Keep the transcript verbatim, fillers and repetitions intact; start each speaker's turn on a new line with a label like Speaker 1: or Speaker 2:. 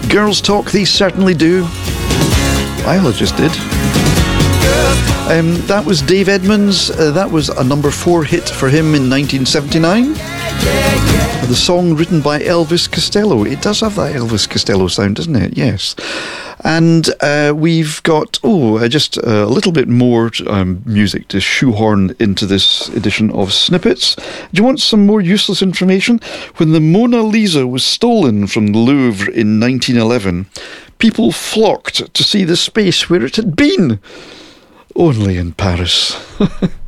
Speaker 1: Girls talk, they certainly do. Isla just did. Um, that was Dave Edmunds. Uh, that was a number four hit for him in nineteen seventy-nine. The song written by Elvis Costello. It does have that Elvis Costello sound, doesn't it? Yes. And uh, we've got, oh, uh, just a little bit more um, music to shoehorn into this edition of Snippets. Do you want some more useless information? When the Mona Lisa was stolen from the Louvre in nineteen eleven, people flocked to see the space where it had been. Only in Paris.